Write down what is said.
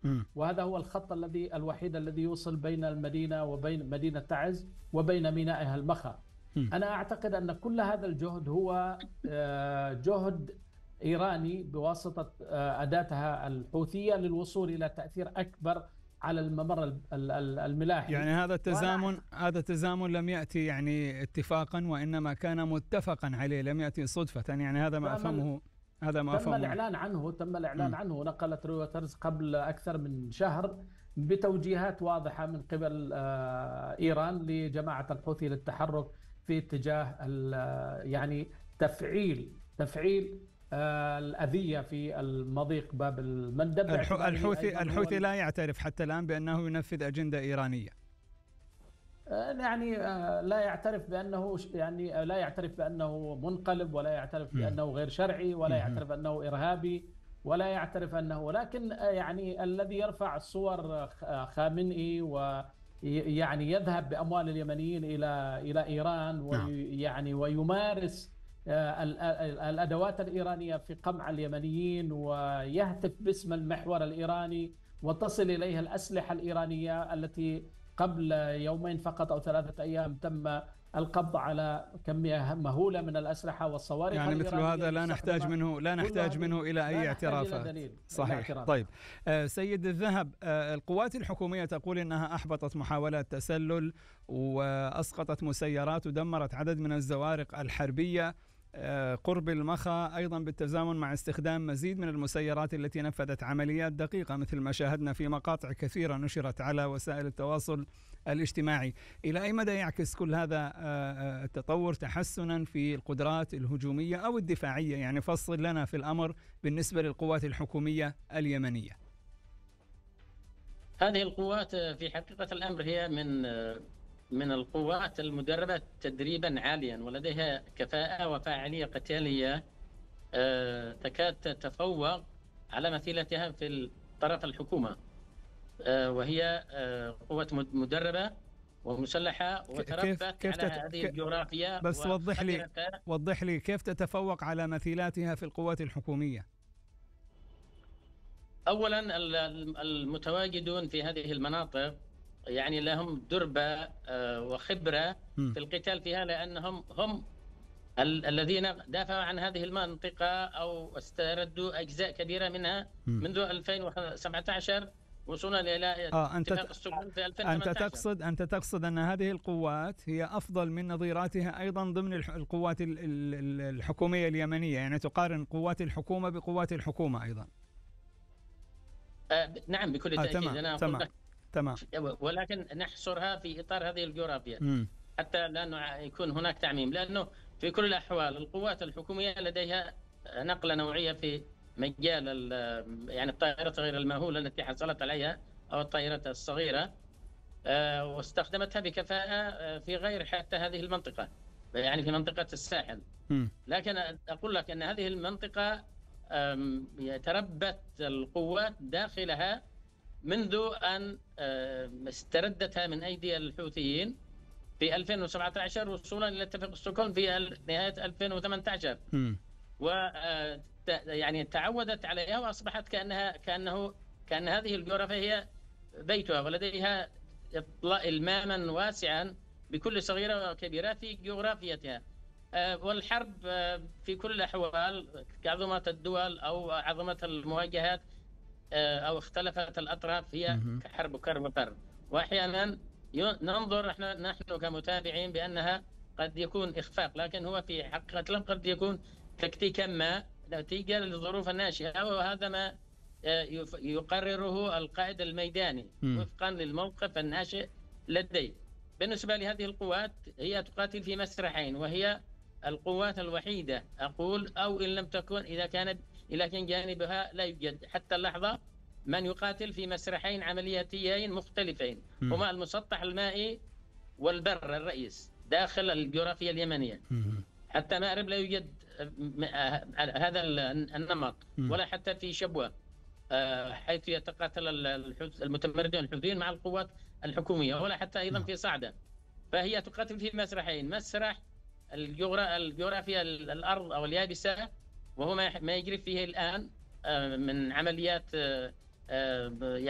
وهذا هو الخط الوحيد الذي يوصل بين المدينة وبين مدينة تعز وبين مينائها المخا. أنا أعتقد أن كل هذا الجهد هو جهد إيراني بواسطة أداتها الحوثية للوصول إلى تأثير أكبر على الممر الملاحي. يعني هذا تزامن لم يأتي يعني اتفاقا، وإنما كان متفقا عليه، لم يأتي صدفة. يعني هذا ما أفهمه. تم الإعلان عنه. نقلت رويترز قبل أكثر من شهر بتوجيهات واضحة من قبل إيران لجماعة الحوثي للتحرك في اتجاه يعني تفعيل الأذية في المضيق باب المندب. الحوثي لا يعترف حتى الآن بأنه ينفذ أجندة إيرانية. يعني لا يعترف بأنه منقلب، ولا يعترف بأنه غير شرعي، ولا يعترف أنه إرهابي، ولا يعترف أنه، ولكن يعني الذي يرفع صور خامنئي ويعني يذهب بأموال اليمنيين إلى إيران ويمارس الأدوات الإيرانية في قمع اليمنيين، ويهتف باسم المحور الإيراني، وتصل إليها الأسلحة الإيرانية التي قبل يومين فقط أو 3 أيام تم القبض على كمية مهولة من الأسلحة والصواريخ. يعني مثل هذا لا نحتاج منه إلى أي اعترافات. صحيح. طيب سيد الذهب، القوات الحكومية تقول أنها أحبطت محاولات تسلل وأسقطت مسيرات ودمرت عدد من الزوارق الحربية قرب المخا، أيضا بالتزامن مع استخدام مزيد من المسيرات التي نفذت عمليات دقيقة مثل ما شاهدنا في مقاطع كثيرة نشرت على وسائل التواصل الاجتماعي. إلى أي مدى يعكس كل هذا التطور تحسنا في القدرات الهجومية أو الدفاعية؟ يعني فصل لنا في الأمر بالنسبة للقوات الحكومية اليمنية. هذه القوات في حقيقة الأمر هي من القوات المدربة تدريبا عاليا، ولديها كفاءة وفاعلية قتالية تكاد تتفوق على مثيلتها في طرف الحكومة، وهي قوة مدربة ومسلحة وتربت على هذه الجغرافيا. بس وضح لي كيف تتفوق على مثيلاتها في القوات الحكومية. أولا المتواجدون في هذه المناطق يعني لهم دربة وخبرة في القتال فيها، لأنهم هم الذين دافعوا عن هذه المنطقة أو استردوا أجزاء كبيرة منها منذ 2017 وصولا إلى اتفاق السلم في 2018. أنت تقصد أن هذه القوات هي أفضل من نظيراتها أيضا ضمن القوات الحكومية اليمنية، يعني تقارن قوات الحكومة بقوات الحكومة أيضا؟ نعم بكل تأكيد. أنا أقول لك تمام، ولكن نحصرها في إطار هذه الجغرافيا حتى لا يكون هناك تعميم، لأنه في كل الأحوال القوات الحكومية لديها نقلة نوعية في مجال يعني الطائرات غير المأهولة التي حصلت عليها أو الطائرات الصغيرة، واستخدمتها بكفاءة في غير حتى هذه المنطقة، يعني في منطقة الساحل. لكن أقول لك أن هذه المنطقة تربت القوات داخلها منذ أن استردتها من أيدي الحوثيين في 2017 وصولا إلى اتفاق ستوكهولم في نهاية 2018. يعني تعودت عليها وأصبحت كأن هذه الجغرافيا هي بيتها، ولديها إلماما واسعا بكل صغيرة وكبيرة في جغرافيتها. والحرب في كل الأحوال كعظمة الدول أو عظمة المواجهات أو اختلفت الأطراف هي كحرب وكرب. وأحيانا ننظر نحن كمتابعين بأنها قد يكون إخفاق، لكن هو في حقيقة الأمر قد يكون تكتيكا ما نتيجة للظروف الناشئة، وهذا ما يقرره القائد الميداني وفقا للموقف الناشئ لديه. بالنسبة لهذه القوات هي تقاتل في مسرحين، وهي القوات الوحيدة أقول، أو إن لم تكن إذا كان جانبها لا يوجد حتى اللحظة من يقاتل في مسرحين عملياتيين مختلفين، هما المسطح المائي والبر الرئيس داخل الجغرافيا اليمنية. حتى مأرب لا يوجد هذا النمط، ولا حتى في شبوة حيث يتقاتل المتمردون الحوثيين مع القوات الحكومية، ولا حتى أيضا في صعدة. فهي تقاتل في مسرحين: مسرح الجغرافيا الأرض أو اليابسة، وهو ما يجري فيه الآن من عمليات